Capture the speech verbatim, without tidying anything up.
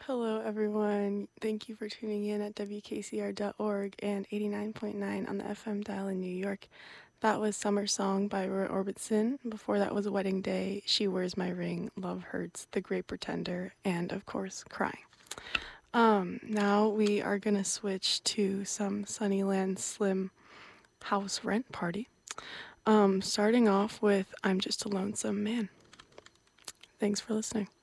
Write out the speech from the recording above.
Hello, everyone. Thank you for tuning in at W K C R dot org and eighty-nine point nine on the F M dial in New York. That was Summer Song by Roy Orbison. Before that was Wedding Day, She Wears My Ring, Love Hurts, The Great Pretender, and of course, Crying. Um, now we are going to switch to some Sunnyland Slim House Rent Party. Um, starting off with I'm Just a Lonesome Man. Thanks for listening.